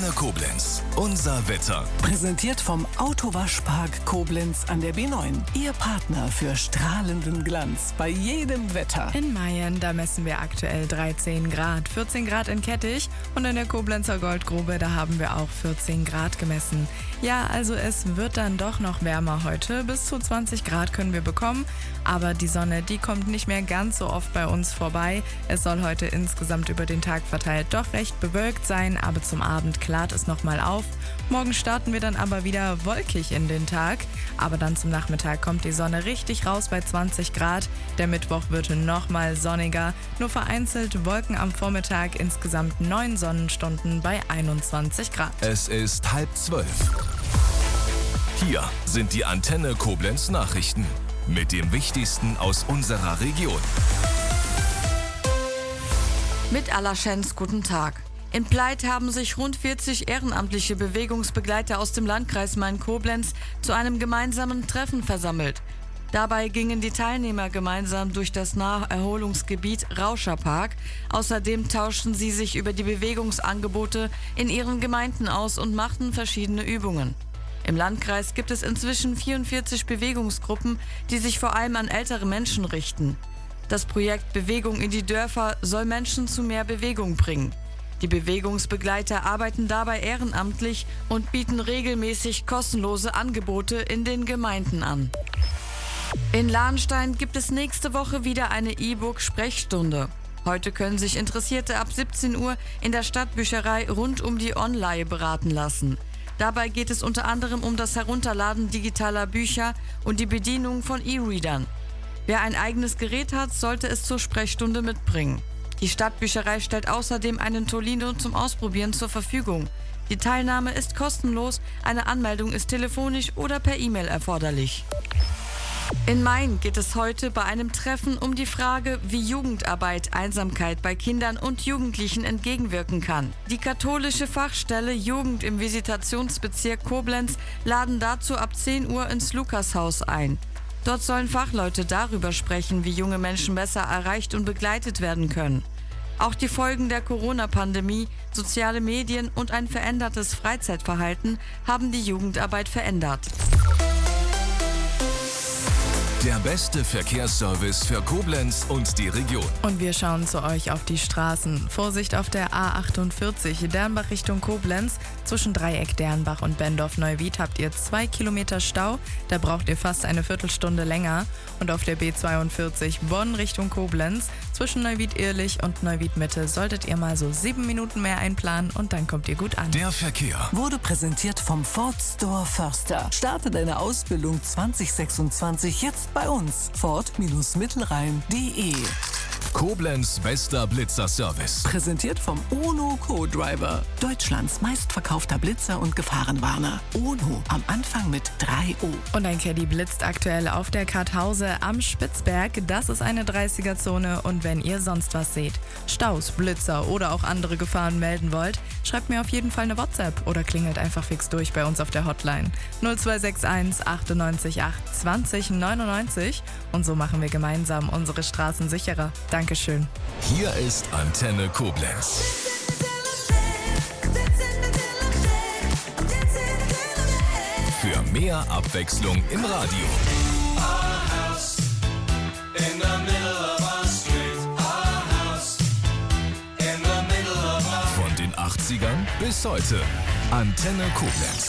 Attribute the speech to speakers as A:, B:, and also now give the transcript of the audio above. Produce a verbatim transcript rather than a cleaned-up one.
A: Antenne Koblenz. Unser Wetter.
B: Präsentiert vom Autowaschpark Koblenz an der B neun. Ihr Partner für strahlenden Glanz bei jedem Wetter.
C: In Mayen, da messen wir aktuell dreizehn Grad. vierzehn Grad in Kettich und in der Koblenzer Goldgrube, da haben wir auch vierzehn Grad gemessen. Ja, also es wird dann doch noch wärmer heute. Bis zu zwanzig Grad können wir bekommen. Aber die Sonne, die kommt nicht mehr ganz so oft bei uns vorbei. Es soll heute insgesamt über den Tag verteilt doch recht bewölkt sein, aber zum Abend klart es nochmal auf. Morgen starten wir dann aber wieder wolkig in den Tag. Aber dann zum Nachmittag kommt die Sonne richtig raus bei zwanzig Grad. Der Mittwoch wird nochmal sonniger. Nur vereinzelt Wolken am Vormittag, insgesamt neun Sonnenstunden bei einundzwanzig Grad.
A: Es ist halb zwölf. Hier sind die Antenne Koblenz Nachrichten mit dem Wichtigsten aus unserer Region.
D: Mit allerschens guten Tag. In Pleit haben sich rund vierzig ehrenamtliche Bewegungsbegleiter aus dem Landkreis Main-Koblenz zu einem gemeinsamen Treffen versammelt. Dabei gingen die Teilnehmer gemeinsam durch das Naherholungsgebiet Rauscherpark. Außerdem tauschten sie sich über die Bewegungsangebote in ihren Gemeinden aus und machten verschiedene Übungen. Im Landkreis gibt es inzwischen vierundvierzig Bewegungsgruppen, die sich vor allem an ältere Menschen richten. Das Projekt Bewegung in die Dörfer soll Menschen zu mehr Bewegung bringen. Die Bewegungsbegleiter arbeiten dabei ehrenamtlich und bieten regelmäßig kostenlose Angebote in den Gemeinden an. In Lahnstein gibt es nächste Woche wieder eine E-Book-Sprechstunde. Heute können sich Interessierte ab siebzehn Uhr in der Stadtbücherei rund um die Online beraten lassen. Dabei geht es unter anderem um das Herunterladen digitaler Bücher und die Bedienung von E-Readern. Wer ein eigenes Gerät hat, sollte es zur Sprechstunde mitbringen. Die Stadtbücherei stellt außerdem einen Tolino zum Ausprobieren zur Verfügung. Die Teilnahme ist kostenlos, eine Anmeldung ist telefonisch oder per E-Mail erforderlich. In Main geht es heute bei einem Treffen um die Frage, wie Jugendarbeit Einsamkeit bei Kindern und Jugendlichen entgegenwirken kann. Die katholische Fachstelle Jugend im Visitationsbezirk Koblenz laden dazu ab zehn Uhr ins Lukashaus ein. Dort sollen Fachleute darüber sprechen, wie junge Menschen besser erreicht und begleitet werden können. Auch die Folgen der Corona-Pandemie, soziale Medien und ein verändertes Freizeitverhalten haben die Jugendarbeit verändert.
A: Der beste Verkehrsservice für Koblenz und die Region.
C: Und wir schauen zu euch auf die Straßen. Vorsicht auf der A achtundvierzig, Dernbach Richtung Koblenz. Zwischen Dreieck Dernbach und Bendorf-Neuwied habt ihr zwei Kilometer Stau. Da braucht ihr fast eine Viertelstunde länger. Und auf der B zweiundvierzig Bonn Richtung Koblenz. Zwischen Neuwied-Ehrlich und Neuwied-Mitte solltet ihr mal so sieben Minuten mehr einplanen und dann kommt ihr gut an.
A: Der Verkehr
B: Wurde präsentiert vom Ford Store Förster. Starte deine Ausbildung zwanzig sechsundzwanzig jetzt bei uns. Ford-Mittelrhein punkt de.
A: Koblenz bester Blitzer-Service.
B: Präsentiert vom Ono Co-Driver. Deutschlands meistverkaufter Blitzer und Gefahrenwarner. Ono am Anfang mit drei O.
C: Und ein Caddy blitzt aktuell auf der Karthause am Spitzberg. Das ist eine dreißiger-Zone und wenn ihr sonst was seht, Staus, Blitzer oder auch andere Gefahren melden wollt, schreibt mir auf jeden Fall eine WhatsApp oder klingelt einfach fix durch bei uns auf der Hotline null zwei sechs eins achtundneunzig acht zwanzig neunundneunzig und so machen wir gemeinsam unsere Straßen sicherer. Dankeschön.
A: Hier ist Antenne Koblenz. Für mehr Abwechslung im Radio. Von den achtzigern bis heute. Antenne Koblenz.